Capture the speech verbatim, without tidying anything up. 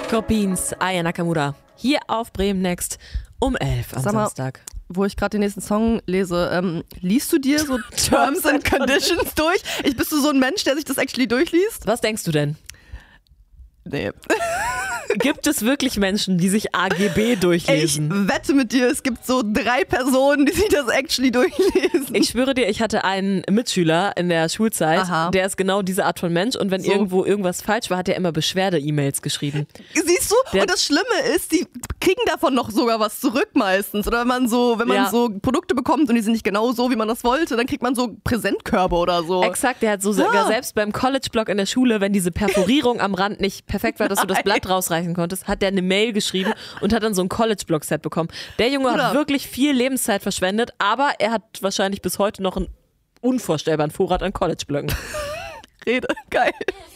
Scorpions, Aya Nakamura. Hier auf Bremen Next um elf am Sag mal, Samstag. Wo ich gerade den nächsten Song lese, ähm, liest du dir so Terms and Conditions durch? Ich, bist du so ein Mensch, der sich das actually durchliest? Was denkst du denn? Nee. Gibt es wirklich Menschen, die sich A G B durchlesen? Ich wette mit dir, es gibt so drei Personen, die sich das actually durchlesen. Ich schwöre dir, ich hatte einen Mitschüler in der Schulzeit, Aha. der ist genau diese Art von Mensch und wenn So. irgendwo irgendwas falsch war, hat er immer Beschwerde-E-Mails geschrieben. Siehst du? Der- Und das Schlimme ist, die kriegen davon noch sogar was zurück meistens. Oder wenn man so, wenn man Ja. so Produkte bekommt und die sind nicht genau so, wie man das wollte, dann kriegt man so Präsentkörbe oder so. Exakt, der hat so sogar selbst beim College-Blog in der Schule, wenn diese Perforierung am Rand nicht perfekt war, dass du das Blatt rausreißen konntest, hat der eine Mail geschrieben und hat dann so ein College-Blog-Set bekommen. Der Junge Oder? hat wirklich viel Lebenszeit verschwendet, aber er hat wahrscheinlich bis heute noch einen unvorstellbaren Vorrat an College-Blöcken. Rede, geil.